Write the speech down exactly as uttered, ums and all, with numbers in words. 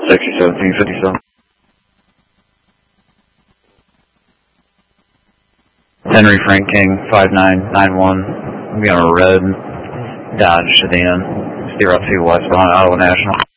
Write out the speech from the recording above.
Sector seventeen fifty-seven. Henry Frank King, five nine nine one. I'm going to red Dodge sedan, zero two westbound Iowa National.